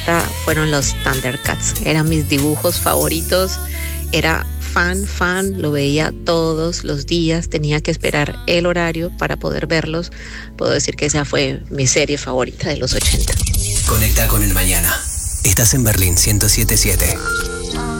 fueron los Thundercats. Eran mis dibujos favoritos. Era fan, lo veía todos los días, tenía que esperar el horario para poder verlos. Puedo decir que esa fue mi serie favorita de los 80. Conecta con el mañana. Estás en Berlín 107.7.